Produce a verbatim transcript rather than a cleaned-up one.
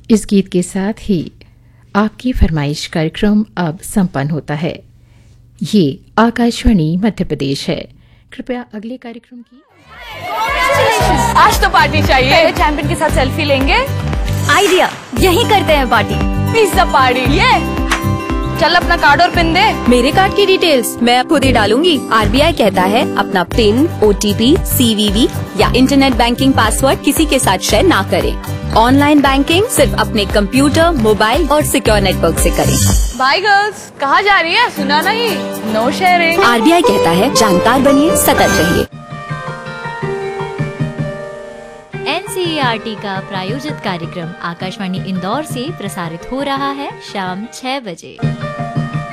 इस गीत के साथ ही आपकी फरमाइश कार्यक्रम अब संपन्न होता है। ये आकाशवाणी मध्य प्रदेश है। कृपया अगले कार्यक्रम की। आज तो पार्टी चाहिए। पहले चैंपियन के साथ सेल्फी लेंगे। आइडिया, यही करते हैं पार्टी। Pizza party. ये चल अपना कार्ड और पिन दे। मेरे कार्ड की डिटेल्स मैं खुद ही डालूंगी। आरबीआई कहता है अपना पिन, ओटीपी, सीवीवी या इंटरनेट बैंकिंग पासवर्ड किसी के साथ शेयर ना करें। ऑनलाइन बैंकिंग सिर्फ अपने कंप्यूटर, मोबाइल और सिक्योर नेटवर्क से करें। बाय गर्ल्स, कहाँ जा रही है? सुना नहीं, नो शेयरिंग। आरबीआई कहता है जानकार बनिए, सतर्क रहिए। एनसीईआरटी का प्रायोजित कार्यक्रम आकाशवाणी इंदौर से प्रसारित हो रहा है शाम छह बजे।